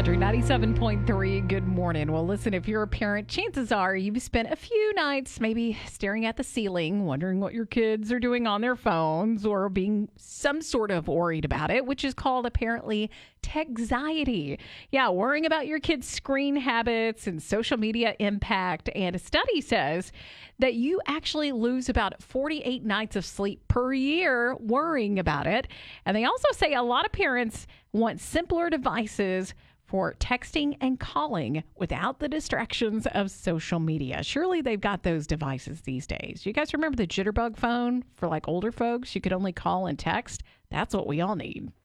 Country 97.3. Good morning. Well, listen, if you're a parent, chances are you've spent a few nights maybe staring at the ceiling, wondering what your kids are doing on their phones or being some sort of worried about it, which is called apparently techxiety. Yeah, worrying about your kids' screen habits and social media impact. And a study says that you actually lose about 48 nights of sleep per year worrying about it. And they also say a lot of parents want simpler devices for texting and calling without the distractions of social media. Surely they've got those devices these days. You guys remember the Jitterbug phone for like older folks? You could only call and text. That's what we all need.